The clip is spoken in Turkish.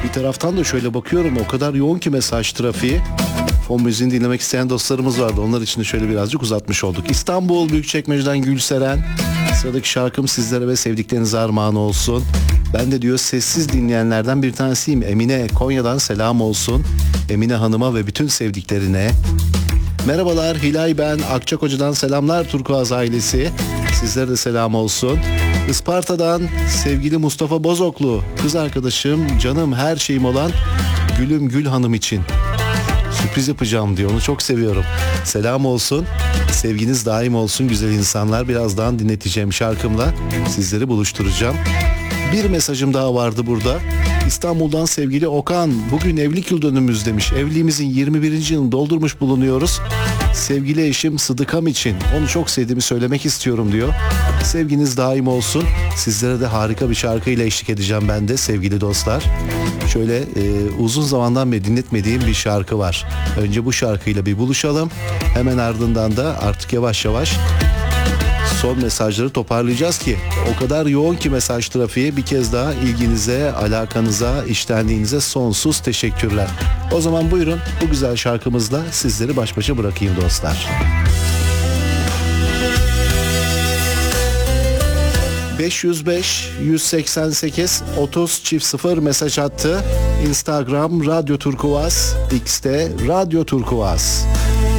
Bir taraftan da şöyle bakıyorum, o kadar yoğun ki mesaj trafiği. Fon müziğini dinlemek isteyen dostlarımız vardı. Onlar için de şöyle birazcık uzatmış olduk. İstanbul Büyükçekmece'den Gülseren. Sıradaki şarkım sizlere ve sevdiklerinize armağan olsun. Ben de diyor sessiz dinleyenlerden bir tanesiyim. Emine Konya'dan selam olsun. Emine Hanım'a ve bütün sevdiklerine. Merhabalar, Hilal ben. Akçakoca'dan selamlar Turkuaz ailesi. Sizlere de selam olsun. Isparta'dan sevgili Mustafa Bozoklu. Kız arkadaşım, canım, her şeyim olan Gülüm Gül Hanım için sürpriz yapacağım diyor. Onu çok seviyorum. Selam olsun. Sevginiz daim olsun güzel insanlar. Birazdan dinleteceğim şarkımla sizleri buluşturacağım. Bir mesajım daha vardı burada. İstanbul'dan sevgili Okan. Bugün evlilik yıl dönümümüz demiş. Evliliğimizin 21. yılını doldurmuş bulunuyoruz. Sevgili eşim Sıdıkam için onu çok sevdiğimi söylemek istiyorum diyor. Sevginiz daim olsun. Sizlere de harika bir şarkıyla eşlik edeceğim ben de sevgili dostlar. Şöyle uzun zamandan beri dinletmediğim bir şarkı var. Önce bu şarkıyla bir buluşalım. Hemen ardından da artık yavaş yavaş son mesajları toparlayacağız ki o kadar yoğun ki mesaj trafiği. Bir kez daha ilginize, alakanıza, iştenliğinize sonsuz teşekkürler. O zaman buyurun bu güzel şarkımızla sizleri baş başa bırakayım dostlar. 505-188-30-0 mesaj attı. Instagram Radyo Turkuaz, X'te Radyo Turkuaz.